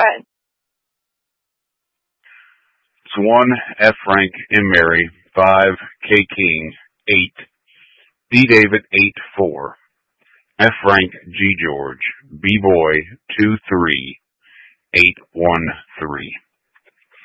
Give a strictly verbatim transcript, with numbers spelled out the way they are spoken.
ahead. It's one, F. Frank, M. Mary, five, K. King, eight, D. David, eight, four, F. Frank, G. George, B. Boy, two, three, eight, one, three.